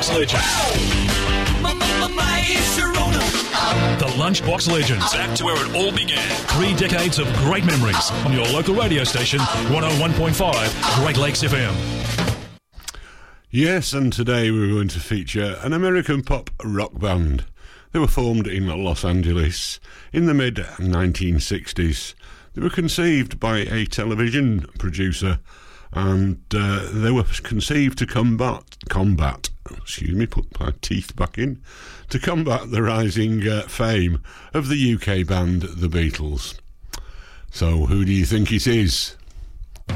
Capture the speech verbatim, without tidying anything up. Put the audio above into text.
Lunchbox Legends. The Lunchbox Legends. Back to where it all began. Three decades of great memories on your local radio station, one oh one point five Great Lakes F M. Yes, and today we're going to feature an American pop rock band. They were formed in Los Angeles in the mid nineteen sixties. They were conceived by a television producer, and uh, they were conceived to combat, combat, excuse me, put my teeth back in, to combat the rising uh, fame of the U K band The Beatles. So who do you think it is?